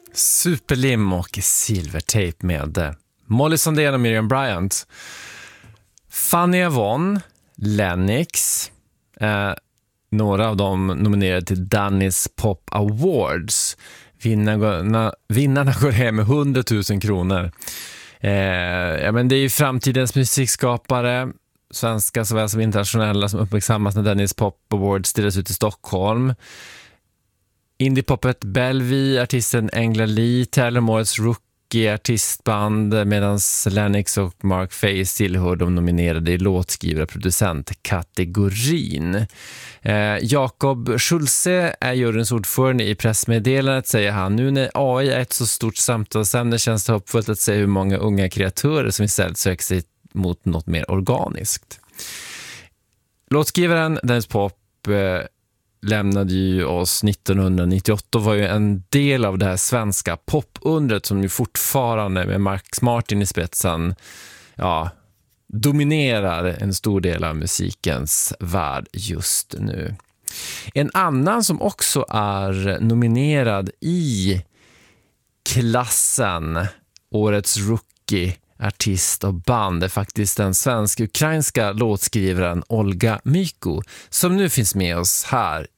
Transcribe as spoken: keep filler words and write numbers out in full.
Superlim och Silvertape med Molly Sandén och Miriam Bryant. Fanny Avon, Lennox, eh, några av dem nominerade till Danny's Pop Awards. Vinnarna, vinnarna går hem med hundratusen kronor. Eh, ja, men det är ju framtidens musikskapare, svenska såväl som internationella, som uppmärksammas när Danny's Pop Awards delas ut i Stockholm. Indie-poppet Bellevue, artisten Engla Lee, tävlar om årets rookie-artistband, medan Lennox och Mark Face tillhör de nominerade i låtskrivare-producent-kategorin. Eh, Jakob Schulze är juryns ordförande. I pressmeddelandet säger han: nu när A I är ett så stort samtalsämne känns det hoppfullt att se hur många unga kreatörer som istället söker sig mot något mer organiskt. Låtskrivaren Danny's Pop eh, lämnade ju oss nittonhundranittioåtta och var ju en del av det här svenska popundret som ju fortfarande med Max Martin i spetsen ja, dominerar en stor del av musikens värld just nu. En annan som också är nominerad i klassen årets rookie artist och band är faktiskt den svensk-ukrainska låtskrivaren Olga Myko, som nu finns med oss här